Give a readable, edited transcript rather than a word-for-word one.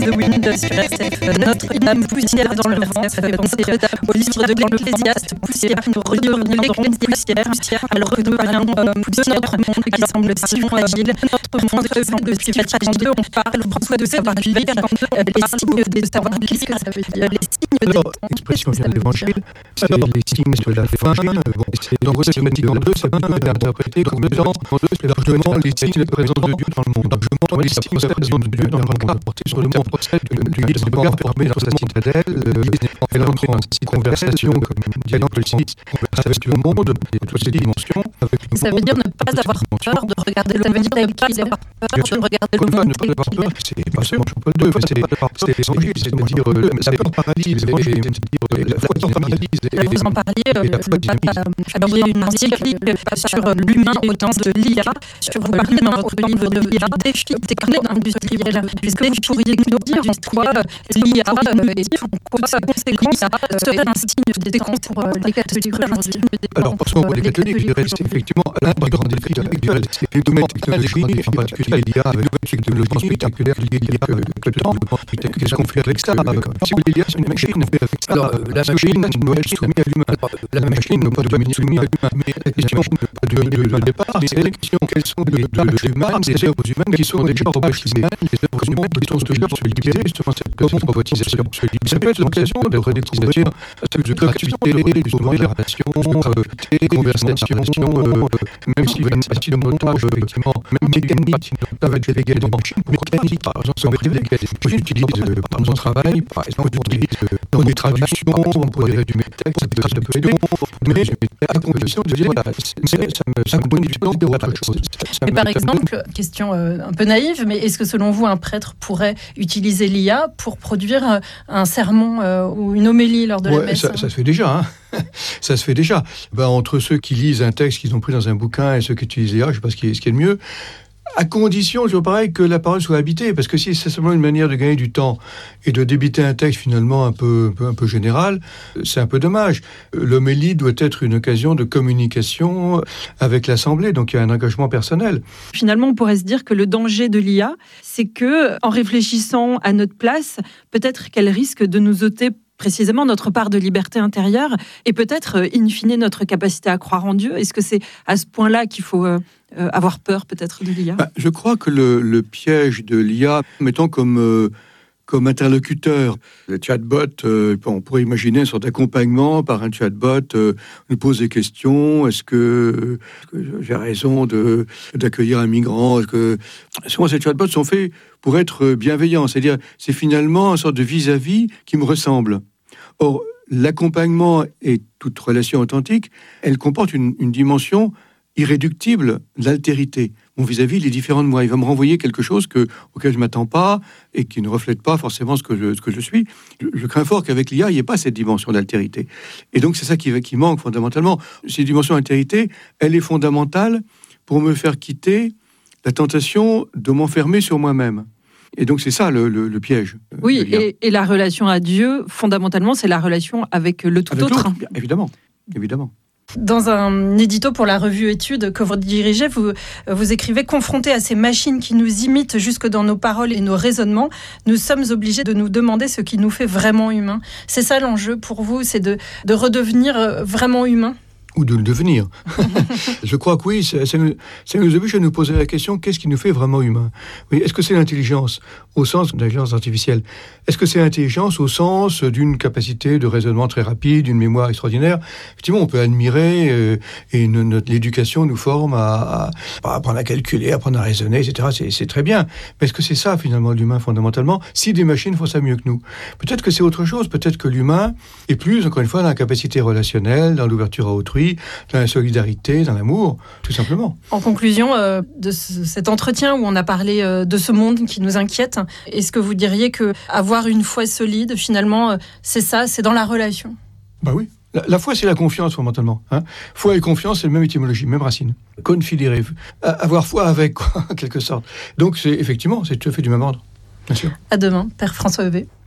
the Wind sur RCF. Notre-Dame, poussière dans le vent, ça fait penser au livre de l'Ecclésiaste, poussière, nous redeviendrons poussière, alors que nous parlons de notre monde qui semble si fragile, notre monde que depuis Vatican II, on parle beaucoup de savoir vivre, les signes des temps. Qu'est-ce que ça veut dire? Les signes des temps. L'expression vient de l'Évangile, c'est les signes de la fin. C'est dans Romains chapitre 2, ça peut être interprété comme étant largement les signes de la présence de Dieu dans le monde. Largement les signes de la présence de Dieu dans le monde. Porté sur le monde. L'Église n'est pas enfermée dans sa citadelle. Elle entre en conversation, comme dit le signe, avec le monde, et toutes ces dimensions. Ça veut dire ne pas avoir peur de regarder le monde, ne pas avoir peur de regarder le monde. Ne pas avoir peur, c'est pas seulement Jean-Paul II, c'est l'Évangile, c'est-à-dire la peur paralyse, la foi paralyse. Vous en parliez, le pape a publié une encyclique sur l'humain au temps de l'IA, sur vous parlez dans votre livre de l'IA, défi technique industriel. Est-ce que vous pourriez nous dire en quoi l'IA et en quoi sa conséquence serait un signe de décon pour les catholiques aujourd'hui? Alors, parce que les catholiques, je dirais, c'est effectivement l'un des grands défis actuels. Les domaines technologiques, en particulier l'IA, avec le technologie spectaculaire liée avec le temps. Qu'est-ce qu'on fait avec ça? Si vous voulez, l'IA, c'est une machine. Alors, la machine doit être soumise à l'humain. La machine ne doit pas être soumise à l'humain. Mais la question de départ, c'est la question quelles sont les tâches humaines, les œuvres humaines qui sont déjà robotisées, les œuvres humaines qui sont déjà utilisées sur cette robotisation. Ça peut être l'occasion de redécouvrir de créativité, d'ouvrir les relations, des conversations, même si le montage, effectivement, même mécanique, ça va être délégué dans une machine mécanique, par exemple, sont délégués. J'utilise dans mon travail, par exemple, dans des traductions, pour résumer le texte, ça peut être un peu long, mais à condition de dire, voilà, ça me donne du temps de autre chose. Mais par exemple, question un peu naïve, mais est-ce que selon vous, un prêtre pourrait utiliser l'IA pour produire un sermon ou une homélie lors de la messe? Ça se fait déjà, hein. Ça se fait déjà. Entre ceux qui lisent un texte qu'ils ont pris dans un bouquin et ceux qui utilisent l'IA, je ne sais pas ce qui est le mieux. À condition, toujours pareil, que la parole soit habitée, parce que si c'est seulement une manière de gagner du temps et de débiter un texte finalement un peu général, c'est un peu dommage. L'homélie doit être une occasion de communication avec l'Assemblée, donc il y a un engagement personnel. Finalement, on pourrait se dire que le danger de l'IA, c'est que, en réfléchissant à notre place, peut-être qu'elle risque de nous ôter précisément notre part de liberté intérieure et peut-être, in fine, notre capacité à croire en Dieu. Est-ce que c'est à ce point-là qu'il faut avoir peur peut-être de l'IA? Je crois que le piège de l'IA, mettons comme interlocuteur, le chatbot, on pourrait imaginer une sorte d'accompagnement par un chatbot, nous pose des questions, est-ce que j'ai raison d'accueillir un migrant? Souvent ces chatbots sont faits pour être bienveillants, c'est-à-dire c'est finalement une sorte de vis-à-vis qui me ressemble. Or, l'accompagnement et toute relation authentique, elle comporte une dimension irréductible d'altérité. Mon vis-à-vis, il est différent de moi. Il va me renvoyer quelque chose auquel je ne m'attends pas et qui ne reflète pas forcément ce que je suis. Je crains fort qu'avec l'IA, il n'y ait pas cette dimension d'altérité. Et donc, c'est ça qui manque fondamentalement. Cette dimension d'altérité, elle est fondamentale pour me faire quitter la tentation de m'enfermer sur moi-même. Et donc, c'est ça le piège. Oui, et la relation à Dieu, fondamentalement, c'est la relation avec le tout autre. Évidemment. Dans un édito pour la revue Études que vous dirigez, vous écrivez « Confrontés à ces machines qui nous imitent jusque dans nos paroles et nos raisonnements, nous sommes obligés de nous demander ce qui nous fait vraiment humains. » C'est ça l'enjeu pour vous, c'est de redevenir vraiment humain? Ou de le devenir. Je crois que oui, ça nous oblige à nous poser la question, qu'est-ce qui nous fait vraiment humain? Oui, est-ce que c'est l'intelligence au sens de l'intelligence artificielle? Est-ce que c'est l'intelligence au sens d'une capacité de raisonnement très rapide, d'une mémoire extraordinaire? Effectivement, on peut admirer, et l'éducation nous forme à apprendre à calculer, à apprendre à raisonner, etc. C'est très bien. Mais est-ce que c'est ça, finalement, l'humain, fondamentalement, si des machines font ça mieux que nous? Peut-être que c'est autre chose. Peut-être que l'humain est plus, encore une fois, dans la capacité relationnelle, dans l'ouverture à autrui, dans la solidarité, dans l'amour, tout simplement. En conclusion de cet entretien où on a parlé de ce monde qui nous inquiète, est-ce que vous diriez qu'avoir une foi solide, finalement, c'est ça, c'est dans la relation? Oui. La foi, c'est la confiance, fondamentalement. Foi et confiance, c'est la même étymologie, même racine. Confidere, avoir foi avec, quoi, en quelque sorte. Donc, c'est tout à fait du même ordre, bien sûr. À demain, Père François Heuvet.